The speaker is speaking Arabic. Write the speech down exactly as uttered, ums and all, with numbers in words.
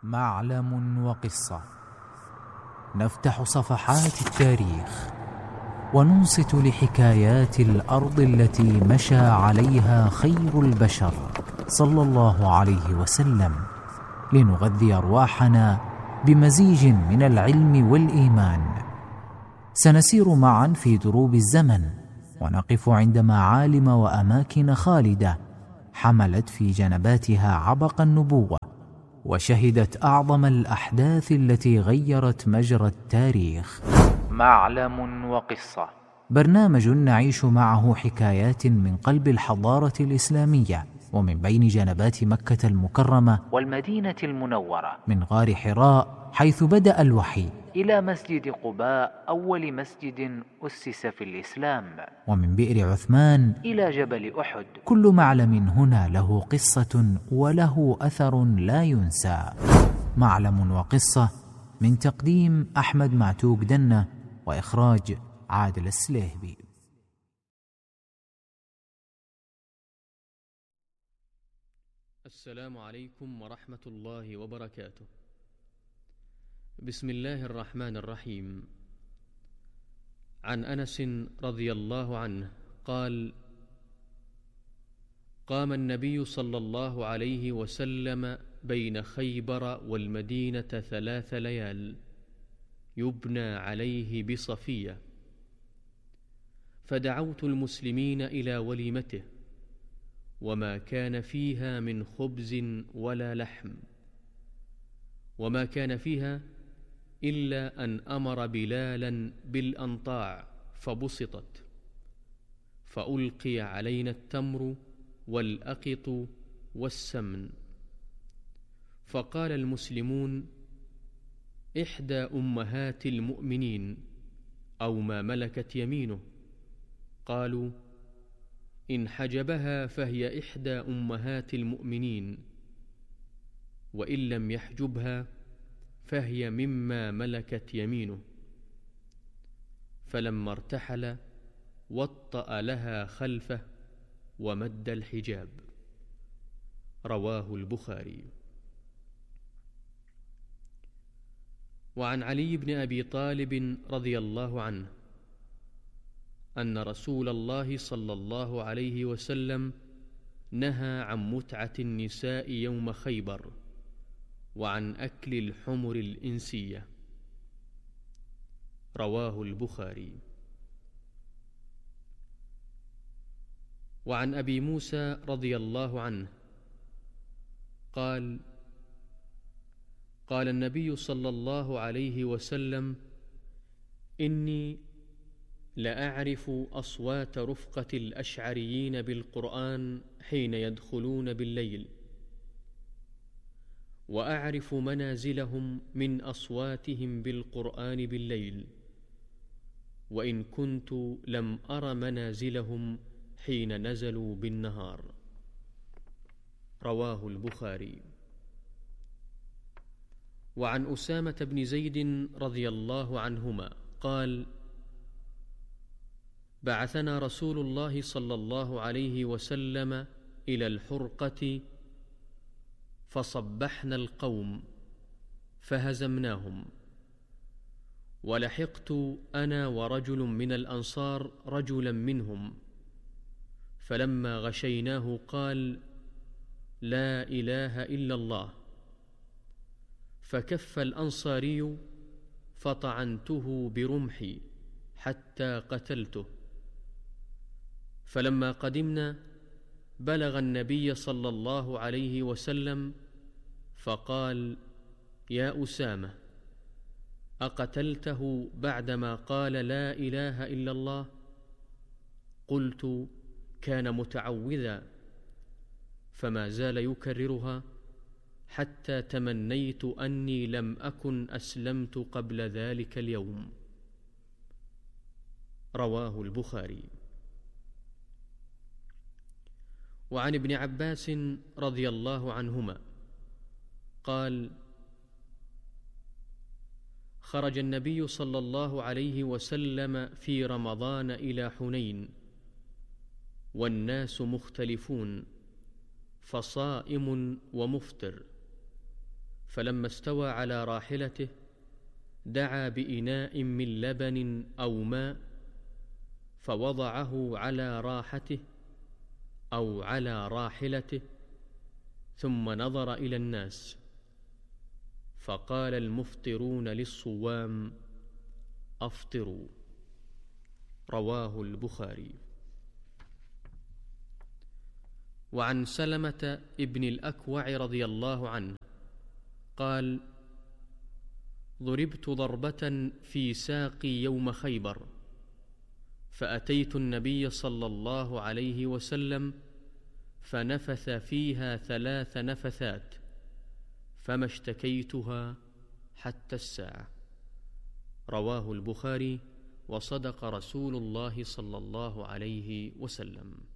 معلم وقصة. نفتح صفحات التاريخ وننصت لحكايات الأرض التي مشى عليها خير البشر صلى الله عليه وسلم، لنغذي أرواحنا بمزيج من العلم والإيمان. سنسير معا في دروب الزمن ونقف عند معالم وأماكن خالدة حملت في جنباتها عبق النبوة، وشهدت أعظم الأحداث التي غيرت مجرى التاريخ. معلم وقصة، برنامج نعيش معه حكايات من قلب الحضارة الإسلامية ومن بين جنبات مكة المكرمة والمدينة المنورة، من غار حراء حيث بدأ الوحي إلى مسجد قباء أول مسجد أسس في الإسلام، ومن بئر عثمان إلى جبل أحد. كل معلم هنا له قصة وله أثر لا ينسى. معلم وقصة، من تقديم أحمد معتوق دنة وإخراج عادل السليهبي. السلام عليكم ورحمة الله وبركاته. بسم الله الرحمن الرحيم. عن أنس رضي الله عنه قال: قام النبي صلى الله عليه وسلم بين خيبر والمدينة ثلاث ليال يبنى عليه بصفية، فدعوت المسلمين إلى وليمته، وما كان فيها من خبز ولا لحم، وما كان فيها إلا أن أمر بلالا بالأنطاع فبسطت، فألقي علينا التمر والأقط والسمن، فقال المسلمون: إحدى أمهات المؤمنين أو ما ملكت يمينه. قالوا: إن حجبها فهي إحدى أمهات المؤمنين، وإن لم يحجبها فهي مما ملكت يمينه. فلما ارتحل وطأ لها خلفه ومد الحجاب. رواه البخاري. وعن علي بن أبي طالب رضي الله عنه أن رسول الله صلى الله عليه وسلم نهى عن متعة النساء يوم خيبر وعن أكل الحمر الإنسية. رواه البخاري. وعن أبي موسى رضي الله عنه قال: قال النبي صلى الله عليه وسلم: إني لأعرف أصوات رفقة الأشعريين بالقرآن حين يدخلون بالليل، وأعرف منازلهم من أصواتهم بالقرآن بالليل، وإن كنت لم أر منازلهم حين نزلوا بالنهار. رواه البخاري. وعن أسامة بن زيد رضي الله عنهما قال: بعثنا رسول الله صلى الله عليه وسلم إلى الحرقة فصبحنا القوم فهزمناهم، ولحقت أنا ورجل من الأنصار رجلا منهم، فلما غشيناه قال: لا إله إلا الله، فكف الأنصاري فطعنته برمحي حتى قتلته. فلما قدمنا بلغ النبي صلى الله عليه وسلم فقال: يا أسامة، أقتلته بعدما قال لا إله إلا الله؟ قلت: كان متعوذا. فما زال يكررها حتى تمنيت أني لم أكن أسلمت قبل ذلك اليوم. رواه البخاري. وعن ابن عباس رضي الله عنهما قال: خرج النبي صلى الله عليه وسلم في رمضان إلى حنين والناس مختلفون، فصائم ومفطر، فلما استوى على راحلته دعا بإناء من لبن أو ماء فوضعه على راحته أو على راحلته، ثم نظر إلى الناس فقال المفطرون للصوام: أفطروا. رواه البخاري. وعن سلمة ابن الأكوع رضي الله عنه قال: ضربت ضربة في ساقي يوم خيبر، فأتيت النبي صلى الله عليه وسلم فنفث فيها ثلاث نفثات، فما اشتكيتها حتى الساعة. رواه البخاري. وصدق رسول الله صلى الله عليه وسلم.